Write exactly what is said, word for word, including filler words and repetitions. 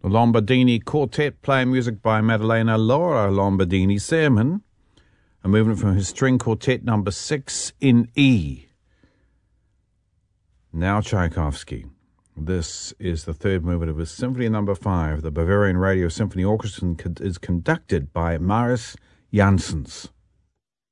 The Lombardini Quartet, playing music by Maddalena Laura Lombardini Sermon, a movement from his string quartet number six in E. Now Tchaikovsky. This is the third movement of his Symphony number five. The Bavarian Radio Symphony Orchestra is conducted by Marius Janssens.